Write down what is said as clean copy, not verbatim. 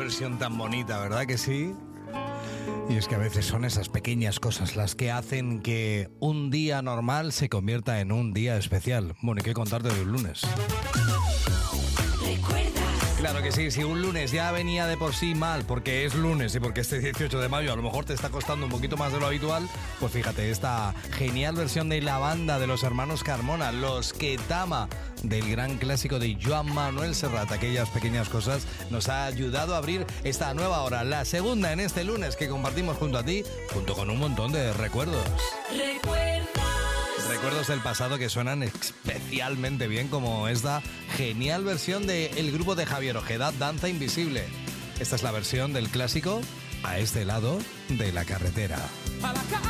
versión tan bonita, ¿verdad que sí? Y es que a veces son esas pequeñas cosas las que hacen que un día normal se convierta en un día especial. Bueno, ¿y qué contarte de un lunes? Claro que sí, si un lunes ya venía de por sí mal, porque es lunes y porque este 18 de mayo a lo mejor te está costando un poquito más de lo habitual, pues fíjate, esta genial versión de la banda de los hermanos Carmona, Los Ketama, del gran clásico de Joan Manuel Serrat, aquellas pequeñas cosas, nos ha ayudado a abrir esta nueva hora, la segunda en este lunes que compartimos junto a ti, junto con un montón de recuerdos. Recuerdos del pasado que suenan especialmente bien, como esta genial versión del grupo de Javier Ojeda, Danza Invisible. Esta es la versión del clásico A este lado de la carretera. A la